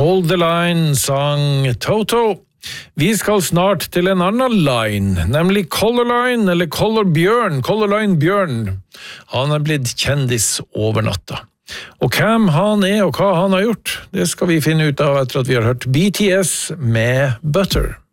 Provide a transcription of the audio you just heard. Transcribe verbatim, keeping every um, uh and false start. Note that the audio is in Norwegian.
Hold the Line sang Toto. Vi skal snart til en annen line, nemlig Color Line, eller Color Bjørn, Color Line Bjørn. Han er blitt kjendis over natta. Og hvem han er og hva han har gjort, det skal vi finne ut av etter at vi har hørt B T S med Butter.